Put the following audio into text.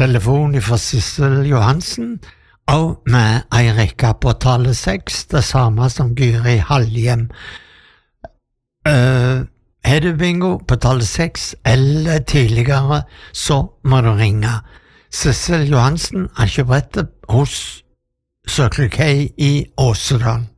telefon fra Sissel Johansen, og med ei rekke på tallet 6, det samme som Gyri Halhjem. Er du bingo på tallet 6 eller tidligere, så må du ringe. Sissel Johansen er ikke brettet hos Circle K i Åsedal.